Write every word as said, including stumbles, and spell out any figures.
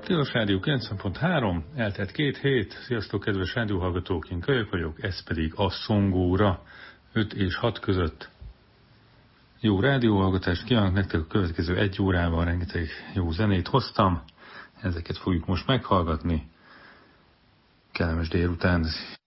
Tilos Rádió kilencven pont három, eltelt két hét. Sziasztok, kedves rádióhallgatók, én Kölyök vagyok, ez pedig a Szongóra, öt és hat között. Jó rádióhallgatást kívánok nektek, a következő egy órában rengeteg jó zenét hoztam, ezeket fogjuk most meghallgatni. Kellemes délután.